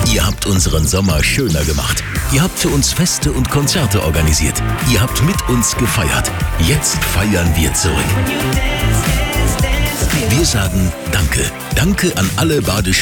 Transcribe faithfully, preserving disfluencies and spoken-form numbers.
Ihr habt unseren Sommer schöner gemacht. Ihr habt für uns Feste und Konzerte organisiert. Ihr habt mit uns gefeiert. Jetzt feiern wir zurück. Wir sagen Danke. Danke an alle badischen